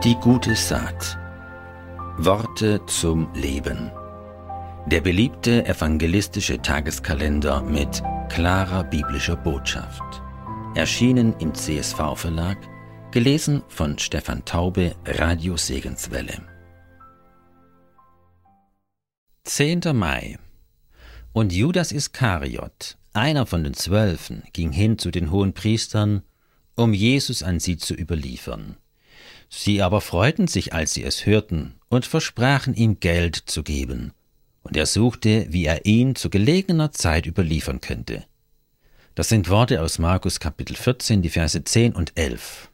Die gute Saat. Worte zum Leben. Der beliebte evangelistische Tageskalender mit klarer biblischer Botschaft. Erschienen im CSV-Verlag, gelesen von Stefan Taube, Radio Segenswelle. 10. Mai. Und Judas Iskariot, einer von den 12, ging hin zu den Hohenpriestern, um Jesus an sie zu überliefern. Sie aber freuten sich, als sie es hörten, und versprachen ihm Geld zu geben. Und er suchte, wie er ihn zu gelegener Zeit überliefern könnte. Das sind Worte aus Markus Kapitel 14, die Verse 10 und 11.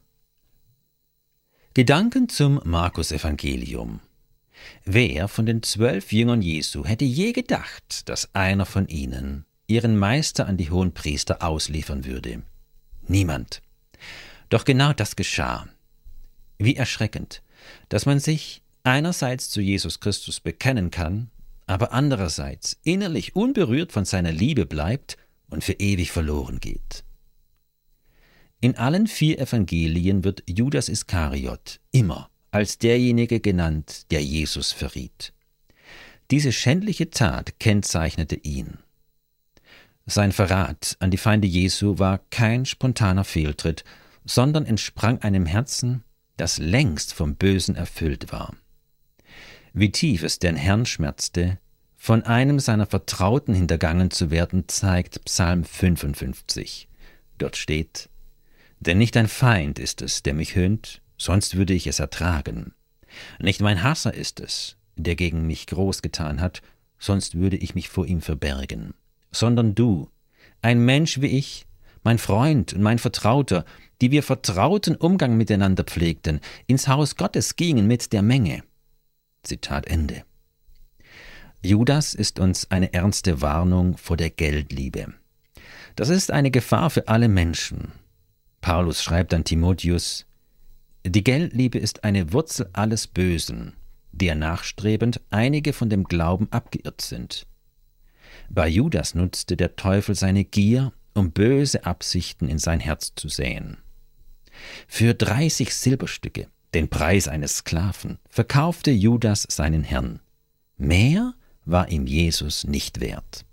Gedanken zum Markus-Evangelium. Wer von den 12 Jüngern Jesu hätte je gedacht, dass einer von ihnen ihren Meister an die Hohenpriester ausliefern würde? Niemand. Doch genau das geschah. Wie erschreckend, dass man sich einerseits zu Jesus Christus bekennen kann, aber andererseits innerlich unberührt von seiner Liebe bleibt und für ewig verloren geht. In allen 4 Evangelien wird Judas Iskariot immer als derjenige genannt, der Jesus verriet. Diese schändliche Tat kennzeichnete ihn. Sein Verrat an die Feinde Jesu war kein spontaner Fehltritt, sondern entsprang einem Herzen, das längst vom Bösen erfüllt war. Wie tief es den Herrn schmerzte, von einem seiner Vertrauten hintergangen zu werden, zeigt Psalm 55. Dort steht: Denn nicht ein Feind ist es, der mich höhnt, sonst würde ich es ertragen. Nicht mein Hasser ist es, der gegen mich groß getan hat, sonst würde ich mich vor ihm verbergen. Sondern du, ein Mensch wie ich, mein Freund und mein Vertrauter, die wir vertrauten Umgang miteinander pflegten, ins Haus Gottes gingen mit der Menge. Zitat Ende. Judas ist uns eine ernste Warnung vor der Geldliebe. Das ist eine Gefahr für alle Menschen. Paulus schreibt an Timotheus: Die Geldliebe ist eine Wurzel alles Bösen, der nachstrebend einige von dem Glauben abgeirrt sind. Bei Judas nutzte der Teufel seine Gier, um böse Absichten in sein Herz zu säen. Für 30 Silberstücke, den Preis eines Sklaven, verkaufte Judas seinen Herrn. Mehr war ihm Jesus nicht wert.